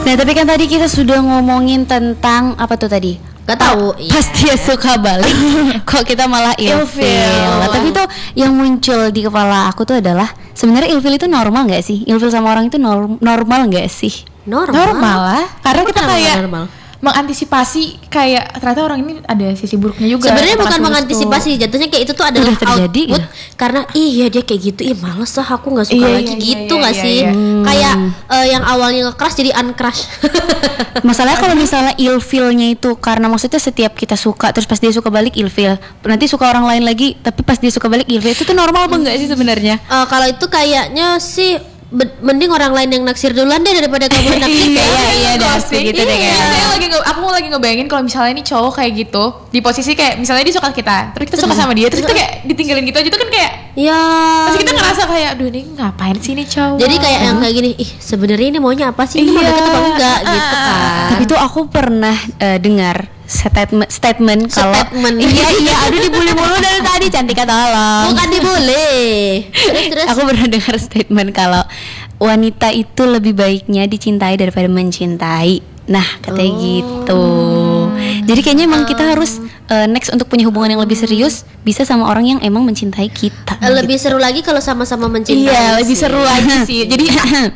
Nah tapi kan tadi kita sudah ngomongin tentang apa tuh tadi? Gak tahu. Pas dia suka balik, kok kita malah ilfil. Nah, tapi tuh yang muncul di kepala aku tuh adalah sebenarnya ilfil itu normal nggak sih? Ilfil sama orang itu normal nggak sih? Normal lah. Karena kita kayak normal. mengantisipasi kayak ternyata orang ini ada sisi buruknya juga. Sebenarnya bukan mengantisipasi, jatuhnya kayak itu tuh adalah terjadi, output karena iya dia kayak gitu, males lah aku nggak suka lagi gitu nggak sih? Kayak yang awalnya nge-crush jadi uncrush. Masalahnya kalau misalnya ilfilnya itu karena maksudnya setiap kita suka terus pas dia suka balik ilfil, nanti suka orang lain lagi tapi pas dia suka balik ilfil, itu tuh normal apa enggak sih sebenarnya? Kalau itu kayaknya sih mending orang lain yang naksir duluan deh daripada kamu naksir. Iya deh gitu deh kayaknya. Aku mau lagi ngebayangin kalau misalnya ini cowok kayak gitu di posisi kayak misalnya dia suka kita, terus kita suka sama dia, terus kita kayak ditinggalin gitu aja, itu kan kayak ya. Pasti kita ngerasa kayak, aduh ini ngapain sih ini cowok. Jadi kayak yang kayak gini, ih sebenarnya ini maunya apa sih? Ini mau deket apa enggak gitu kan. Tapi tuh aku pernah dengar statement kalau iya aduh dibully mulu dari tadi Cantika tolong. Bukan dibully. Terus Aku pernah dengar statement kalau wanita itu lebih baiknya dicintai daripada mencintai. Nah katanya gitu. Jadi kayaknya emang kita harus next untuk punya hubungan yang lebih serius bisa sama orang yang emang mencintai kita. Lebih seru lagi kalau sama-sama mencintai. Iya lebih seru lagi sih. Jadi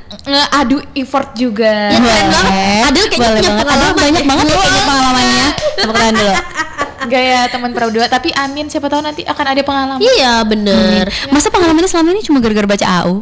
adu effort juga. Ya keren banget. Adel kayaknya punya pengalaman. Banyak banget ya kayaknya pengalamannya. Tepuk tangan dulu. Gaya teman berdua, tapi amin siapa tahu nanti akan ada pengalaman. Iya bener. Masa pengalamannya selama ini cuma gara-gara baca AU?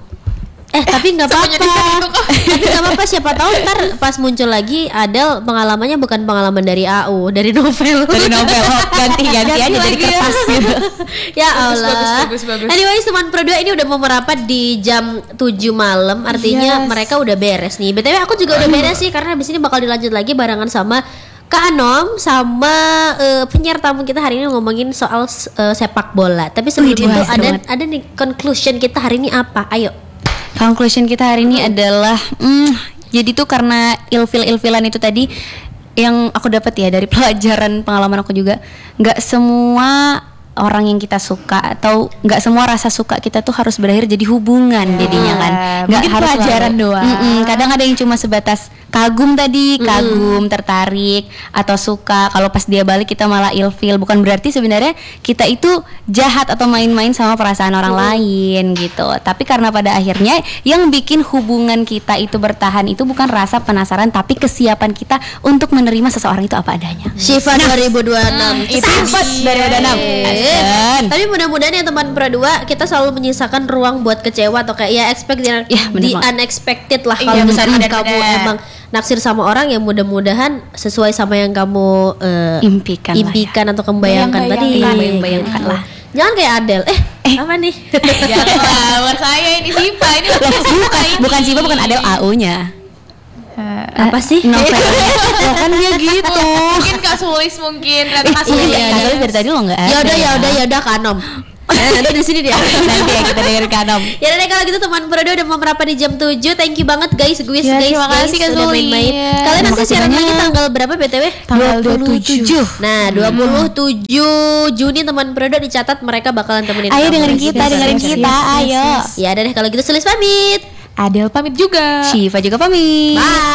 Tapi nggak apa-apa. Tapi nggak apa-apa, siapa tahu ntar pas muncul lagi Adel pengalamannya bukan pengalaman dari AU, dari novel. Dari novel. Ganti aja dari kertas gitu. Ya Allah. Bagus. Anyway, teman Pro 2 ini udah mau merapat di jam 7 malam. Artinya mereka udah beres nih. BTW aku juga udah beres sih, karena abis ini bakal dilanjut lagi barengan sama Kak Anom sama penyiar tamu kita hari ini ngomongin soal sepak bola. Tapi sebelum itu ada nih conclusion kita hari ini apa? Ayo. Conclusion kita hari ini adalah jadi tuh karena ilfil-ilfilan itu tadi yang aku dapat ya dari pelajaran pengalaman aku juga, nggak semua orang yang kita suka atau nggak semua rasa suka kita tuh harus berakhir jadi hubungan jadinya kan, nggak harus pelajaran doang. Kadang ada yang cuma sebatas kagum tadi, kagum, tertarik atau suka. Kalau pas dia balik kita malah ilfil, bukan berarti sebenarnya kita itu jahat atau main-main sama perasaan orang lain gitu. Tapi karena pada akhirnya yang bikin hubungan kita itu bertahan itu bukan rasa penasaran, tapi kesiapan kita untuk menerima seseorang itu apa adanya. Syifa 2026 itu Sifat dari 2026. Tapi mudah-mudahan ya teman Pro 2 kita selalu menyisakan ruang buat kecewa atau kayak ya expect the unexpected lah. Kalau misalnya kamu emang naksir sama orang yang mudah-mudahan sesuai sama yang kamu impikan atau membayangkan tadi. Bayangkan lah. Jangan kayak Adel. Apa nih? Jangan saya ini Sipa ini bukan Sipa, bukan Adel AU-nya. Apa sih? Novelnya kan dia gitu. Mungkin Kak Sulis mungkin. Iya, dari tadi lo nggak ada. Ya udah Kanom. Nanti di sini dia. Nanti ya kita dengerin Kanom. Ya udah kalau gitu teman Pro 2 udah mau merapat di jam 7. Thank you banget guys. Terima kasih Kak sudah main-main. Kalian nanti siaran lagi tanggal berapa BTW? Tanggal 27. Nah 27 Juni teman Pro 2 dicatat mereka bakalan temenin. Ayo dengerin kita, ayo. Ya udah deh kalau gitu Sulis pamit. Adel pamit juga. Syifa juga pamit. Bye.